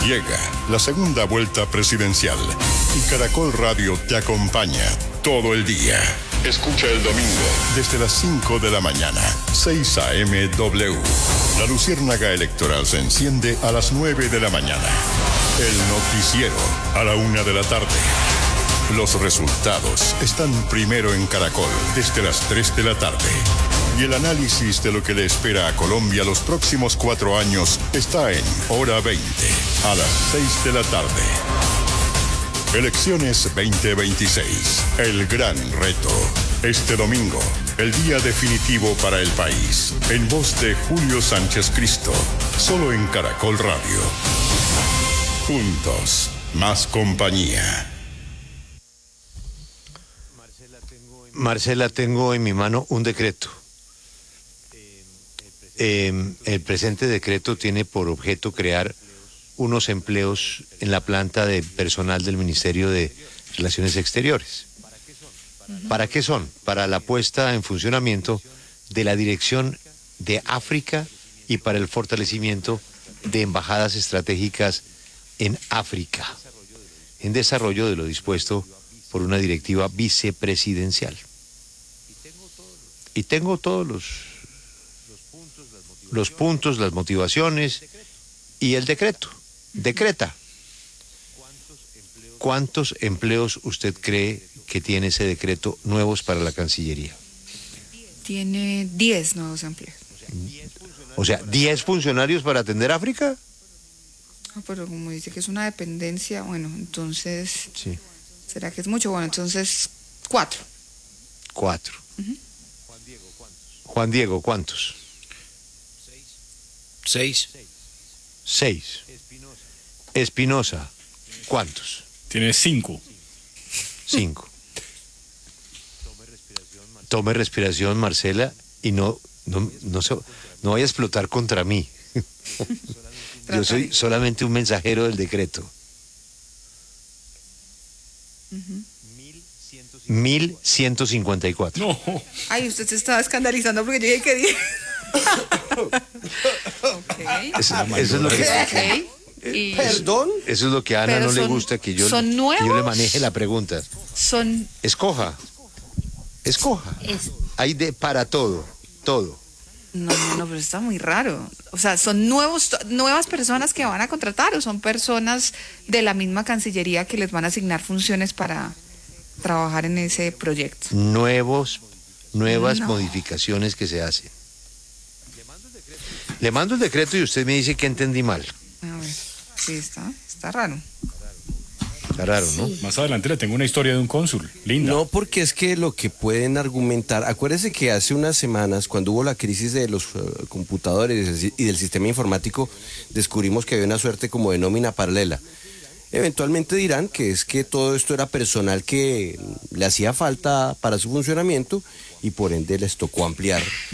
Llega la segunda vuelta presidencial y Caracol Radio te acompaña todo el día. Escucha el domingo desde las 5 de la mañana, 6 a.m. W. La luciérnaga electoral se enciende a las 9 de la mañana. El noticiero a la 1 de la tarde. Los resultados están primero en Caracol desde las 3 de la tarde. Y el análisis de lo que le espera a Colombia los próximos 4 años está en Hora 20, a las 6 de la tarde. Elecciones 2026, el gran reto. Este domingo, el día definitivo para el país. En voz de Julio Sánchez Cristo, solo en Caracol Radio. Juntos, más compañía. Marcela, tengo en mi mano un decreto. El presente decreto tiene por objeto crear unos empleos en la planta de personal del Ministerio de Relaciones Exteriores. ¿Para qué son? Para la puesta en funcionamiento de la Dirección de África y para el fortalecimiento de embajadas estratégicas en África, en desarrollo de lo dispuesto por una directiva vicepresidencial. Y tengo todos los puntos, las motivaciones y el decreto. Decreta. ¿Cuántos empleos usted cree que tiene ese decreto nuevos para la Cancillería? Tiene 10 nuevos empleos. O sea, ¿10 funcionarios para atender África? Pero como dice que es una dependencia, bueno, entonces, Sí. ¿será que es mucho? Bueno, entonces, 4. 4. Juan Diego, ¿cuántos? 6. 6. Espinosa, ¿cuántos? Tiene 5. 5. Tome respiración, Marcela, y no vaya a explotar contra mí. Yo soy solamente un mensajero del decreto. 1154. No. Ay, usted se estaba escandalizando porque yo dije que 10. Ok. Eso es lo que... Ok. Y ¿Perdón? Eso es lo que a Ana Pero no le son- gusta, que yo ¿son le nuevos? maneje la pregunta. son, Escoja. Hay para todo. no, pero está muy raro. O sea, ¿son nuevas personas que van a contratar o son personas de la misma Cancillería que les van a asignar funciones para trabajar en ese proyecto? Nuevas No. modificaciones que se hacen. Le mando el decreto y usted me dice que entendí mal. A ver, sí, está raro. Está raro, ¿no? Más adelante le tengo una historia de un cónsul. Linda. No, porque es que lo que pueden argumentar, acuérdese que hace unas semanas, cuando hubo la crisis de los computadores y del sistema informático, descubrimos que había una suerte como de nómina paralela. Eventualmente dirán que es que todo esto era personal que le hacía falta para su funcionamiento y por ende les tocó ampliar